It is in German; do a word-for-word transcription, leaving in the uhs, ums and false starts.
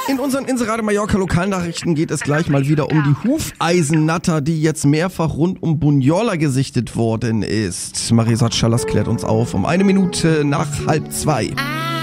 In unseren Inserade Mallorca Lokalnachrichten geht es gleich mal wieder um die Hufeisennatter, die jetzt mehrfach rund um Bunyola gesichtet worden ist. Marisa Schallas klärt uns auf um eine Minute nach halb zwei.